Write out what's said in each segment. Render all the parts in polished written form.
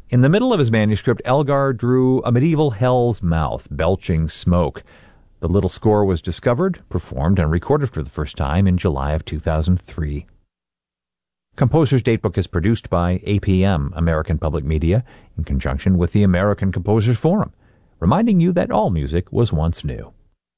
In the middle of his manuscript, Elgar drew a medieval hell's mouth, belching smoke. The little score was discovered, performed, and recorded for the first time in July of 2003. Composer's Datebook is produced by APM, American Public Media, in conjunction with the American Composers Forum, reminding you that all music was once new.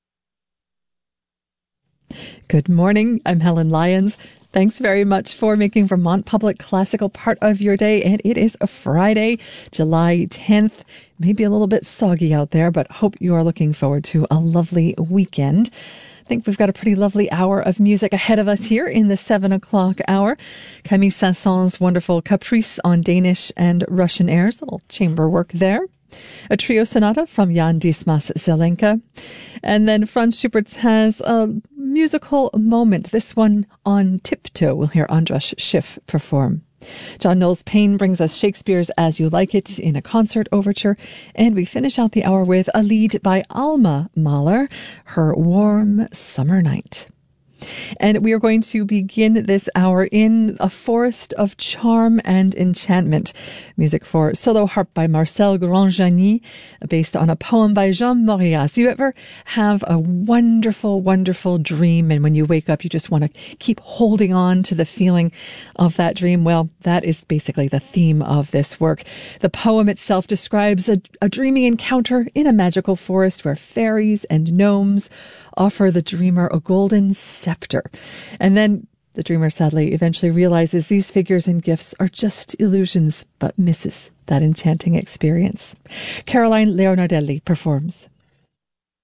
Good morning. I'm Helen Lyons. Thanks very much for making Vermont Public Classical part of your day. And it is a Friday, July 10th. Maybe a little bit soggy out there, but hope you are looking forward to a lovely weekend. I think we've got a pretty lovely hour of music ahead of us here in the 7 o'clock hour. Camille Saint-Saëns's wonderful Caprice on Danish and Russian airs, a little chamber work there. A trio sonata from Jan Dismas Zelenka. And then Franz Schubert has a musical moment, this one on Tiptoe. We'll hear Andras Schiff perform. John Knowles Payne brings us Shakespeare's As You Like It in a concert overture. And we finish out the hour with a lead by Alma Mahler, her Warm Summer Night. And we are going to begin this hour in a forest of charm and enchantment. Music for solo harp by Marcel Grandjani, based on a poem by Jean Mauriac. You ever have a wonderful, wonderful dream, and when you wake up, you just want to keep holding on to the feeling of that dream? Well, that is basically the theme of this work. The poem itself describes a dreamy encounter in a magical forest where fairies and gnomes offer the dreamer a golden scepter. And then the dreamer sadly eventually realizes these figures and gifts are just illusions, but misses that enchanting experience. Caroline Leonardelli performs.